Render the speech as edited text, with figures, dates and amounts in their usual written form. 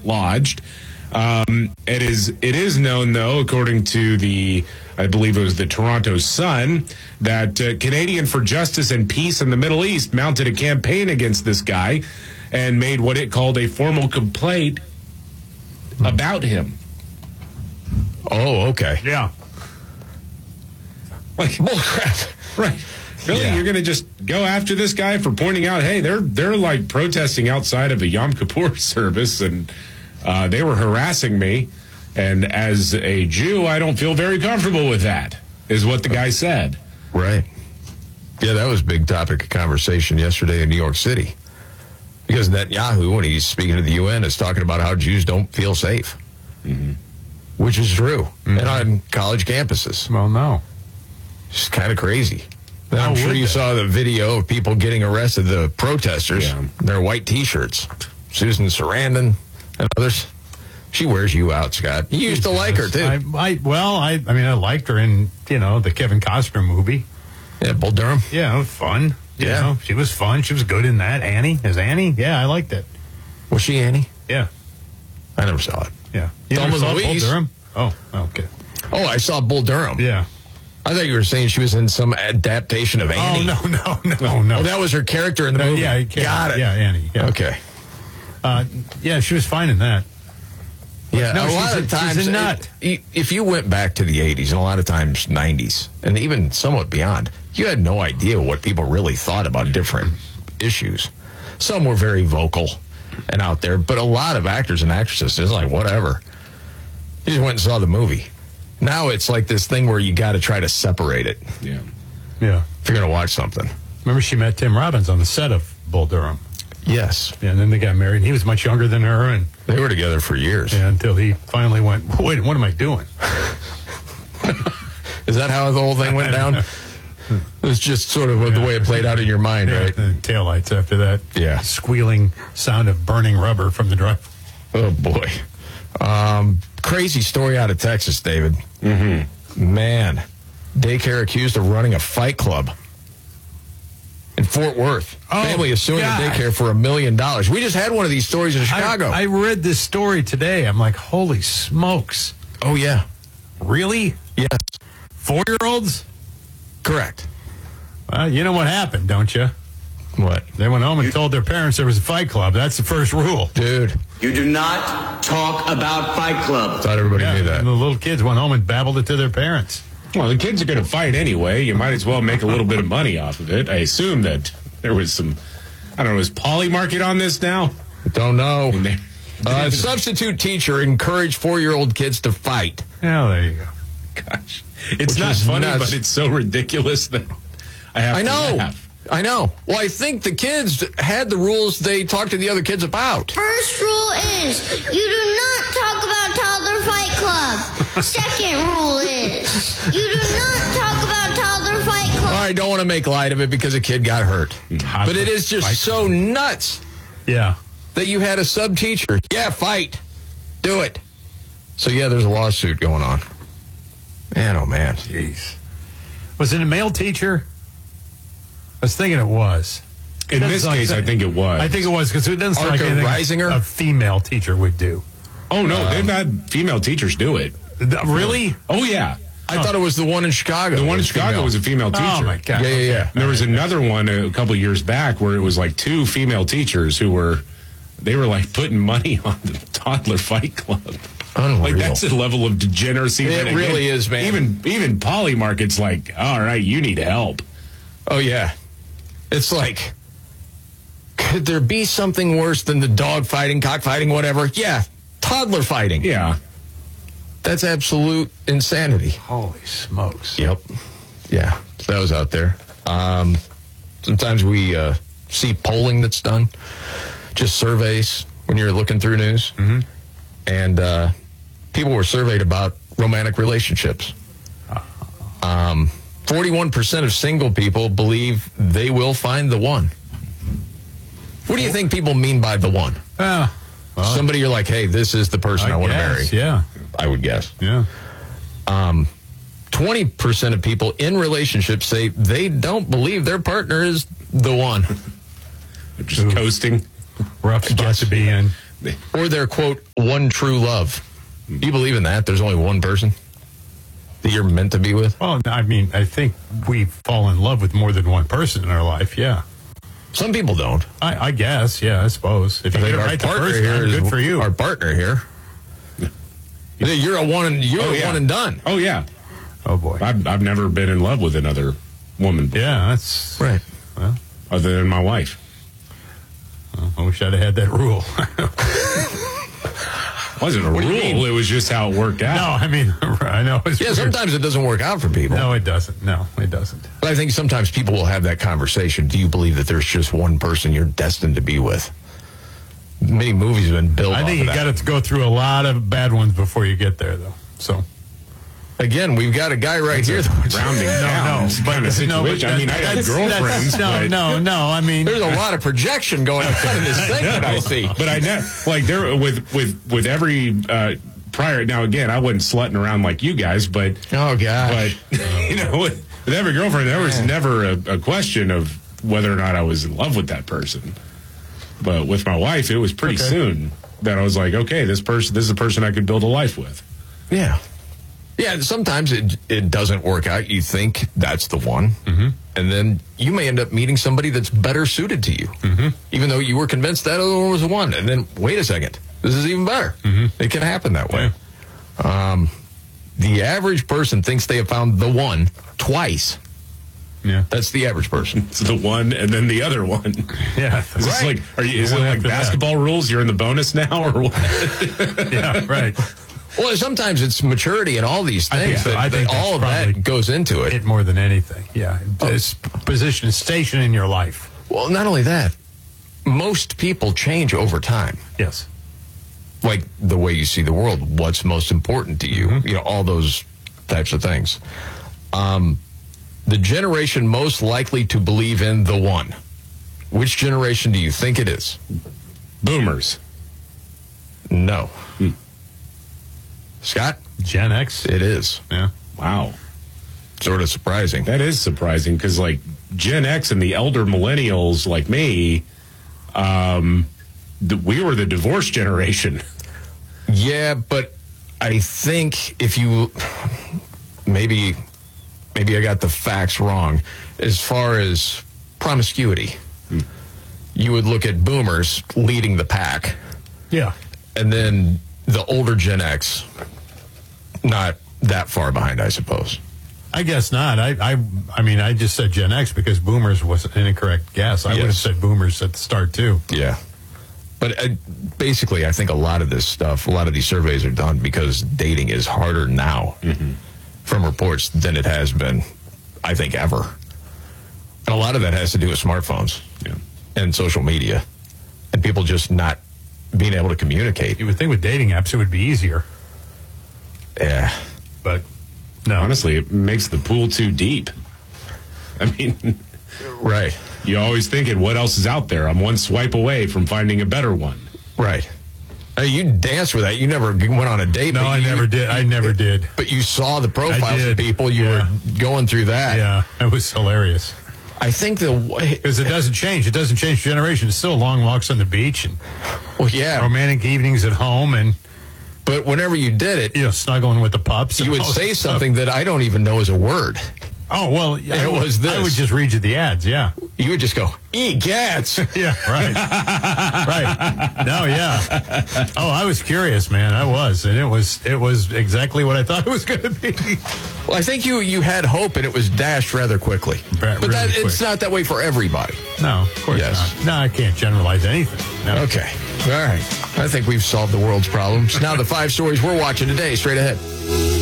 lodged. It is known, though, according to I believe it was the Toronto Sun, that Canadian for Justice and Peace in the Middle East mounted a campaign against this guy and made what it called a formal complaint about him. Oh, okay. Yeah. Like, bullcrap. Right. Really? Yeah. You're going to just go after this guy for pointing out, hey, they're like protesting outside of a Yom Kippur service, and they were harassing me. And as a Jew, I don't feel very comfortable with that, is what the guy said. Right. Yeah, that was a big topic of conversation yesterday in New York City. Because Netanyahu, when he's speaking to the UN, is talking about how Jews don't feel safe. Mm-hmm. Which is true. Mm-hmm. And on college campuses. Well, no. It's kind of crazy. I'm sure you saw the video of people getting arrested, the protesters, in their white T-shirts. Susan Sarandon and others. She wears you out, Scott. You used to like her, too. I liked her in, the Kevin Costner movie. Yeah, Bull Durham. Yeah, fun. You know, she was fun. She was good in that. Annie? Is Annie? Yeah, I liked it. Was she Annie? Yeah. I never saw it. Yeah. You never saw Bull Durham? Oh, okay. Oh, I saw Bull Durham. Yeah. I thought you were saying she was in some adaptation of Annie. Oh, no. Oh, that was her character in the movie. Yeah, got it. Yeah, Annie. Yeah. Okay. Yeah, she was fine in that. Yeah, no, a lot of times, she's a nut. If you went back to the 80s, and a lot of times 90s, and even somewhat beyond, you had no idea what people really thought about different issues. Some were very vocal and out there, but a lot of actors and actresses, it's like, whatever. You just went and saw the movie. Now it's like this thing where you got to try to separate it. Yeah. Yeah. If you're going to watch something. Remember she met Tim Robbins on the set of Bull Durham. Yes. Yeah, and then they got married, and he was much younger than her. And they were together for years. Yeah, until he finally went, wait, what am I doing? Is that how the whole thing went down? It was just sort of the way it played out in your mind, right? And taillights after that. Yeah. Squealing sound of burning rubber from the drive. Oh, boy. Crazy story out of Texas, David. Mm-hmm. Man. Daycare accused of running a fight club in Fort Worth. Family is suing the daycare for $1 million. We just had one of these stories in Chicago. I read this story today. I'm like, holy smokes. Oh, yeah. Really? Yes. 4-year-olds? Correct. Well, you know what happened, don't you? What? They went home and told their parents there was a fight club. That's the first rule. Dude. You do not talk about Fight Club. Thought everybody knew that. And the little kids went home and babbled it to their parents. Well, the kids are going to fight anyway. You might as well make a little bit of money off of it. I assume that there was some, I don't know, is Polly Market on this now? Don't know. Substitute teacher encouraged 4-year-old kids to fight. Oh, there you go. Gosh. It's not funny, but it's so ridiculous that I have to laugh. I know. Well, I think the kids had the rules they talked to the other kids about. First rule is you do not talk about Toddler Fight Club. Second rule is you do not talk about Toddler Fight Club. I don't want to make light of it because a kid got hurt. But it is just so nuts. Yeah. That you had a sub-teacher. Yeah, fight. Do it. So, yeah, there's a lawsuit going on. Man, oh, man. Jeez. Was it a male teacher? I was thinking it was. In this case, I think it was. I think it was because it doesn't sound like anything a female teacher would do. Oh, no. They've had female teachers do it. Really? Oh, yeah. I thought it was the one in Chicago. The one in Chicago was a female teacher. Oh, my God. Yeah. And there was another one a couple of years back where it was like 2 female teachers who were like putting money on the Toddler Fight Club. Unreal. Like, that's the level of degeneracy. It really is, man. Even Polly Market's like, all right, you need help. Oh, yeah. It's like, could there be something worse than the dog fighting, cockfighting, whatever? Yeah, toddler fighting. Yeah. That's absolute insanity. Holy smokes. Yep. Yeah, that was out there. Sometimes we see polling that's done, just surveys when you're looking through news. Mm-hmm. And people were surveyed about romantic relationships. 41% of single people believe they will find the one. What do you think people mean by the one? Somebody you're like, hey, this is the person I want to marry. Yeah. I would guess. Yeah. 20% of people in relationships say they don't believe their partner is the one. They're just coasting. Rough spot to be in. Or their, quote, one true love. Do you believe in that? There's only one person that you're meant to be with? Well, I mean, I think we fall in love with more than one person in our life, yeah. Some people don't. I guess, yeah, I suppose. If you get it right the first time, good for you. Our partner here. You're a one and done. Oh, yeah. Oh, boy. I've never been in love with another woman before, Yeah, that's... Right. Well, other than my wife. I wish I'd have had that rule. It wasn't a do you mean? rule. It was just how it worked out. No, I mean, I know. It's Yeah, weird. sometimes it doesn't work out for people. No, it doesn't. No, it doesn't. But I think sometimes people will have that conversation. Do you believe that there's just one person you're destined to be with? Many movies have been built I think off you of that. got to go through a lot of bad ones before you get there, though. So... Again, we've got a guy right here. Rounding down kind of situation. I mean, I had girlfriends. but No. I mean, There's a lot of projection going on in this thing that I see. But I know, like, there with every prior. Now, again, I wasn't slutting around like you guys, but Oh, gosh. you know, with every girlfriend, there was never a question of whether or not I was in love with that person. But with my wife, it was pretty soon that I was like, okay, this is a person I could build a life with. Yeah. Yeah, sometimes it doesn't work out. You think that's the one. Mm-hmm. And then you may end up meeting somebody that's better suited to you. Mm-hmm. Even though you were convinced that other one was the one. And then, wait a second, this is even better. Mm-hmm. It can happen that way. Yeah. The average person thinks they have found the one twice. yeah. That's the average person. It's the one and then the other one. Yeah. Is this like, is it like basketball rules? You're in the bonus now, or what? Yeah, right. Well, sometimes it's maturity and all these things. I think that's all of probably that goes into it. It more than anything. Yeah. It's position, station in your life. Well, not only that, most people change over time. Yes. Like the way you see the world, what's most important to you, you know, all those types of things. The generation most likely to believe in the one. Which generation do you think it is? Boomers. No. Scott? Gen X. It is. Yeah. Wow. Sort of surprising. That is surprising because, like, Gen X and the elder millennials like me, we were the divorce generation. Yeah, but I think if you maybe I got the facts wrong as far as promiscuity. You would look at boomers leading the pack, Yeah. and then the older Gen X not that far behind, I suppose. I guess not. I mean, I just said Gen X because boomers was an incorrect guess. I would have Yes. said boomers at the start, too. Yeah. But basically, I think a lot of this stuff, a lot of these surveys are done because dating is harder now from reports than it has been, I think, ever. And a lot of that has to do with smartphones and social media and people just not being able to communicate. You would think with dating apps it would be easier, Yeah. but no. Honestly, it makes the pool too deep. I mean, Right. you always thinking, what else is out there? I'm one swipe away from finding a better one. Right. You danced with that. You never went on a date. No, but I never did. I never did. But you saw the profiles did. of people. You Yeah. were going through that. Yeah, it was hilarious. I think the way... Because it doesn't change. It doesn't change generation. It's still long walks on the beach and Well, yeah. romantic evenings at home and, But whenever you did it, you know, snuggling with the pups. and you would all say that stuff. something that I don't even know is a word. Oh, well, It was this. I would just read you the ads, yeah. You would just go, egats. Yeah, right. Right. No, yeah. Oh, I was curious, man. I was. And it was exactly what I thought it was going to be. Well, I think you had hope and it was dashed rather quickly. But Really that, it's quick. not that way for everybody. No, of course Yes. not. No, I can't generalize anything. No. Okay. All right. I think we've solved the world's problems. Now the 5 stories we're watching today, straight ahead.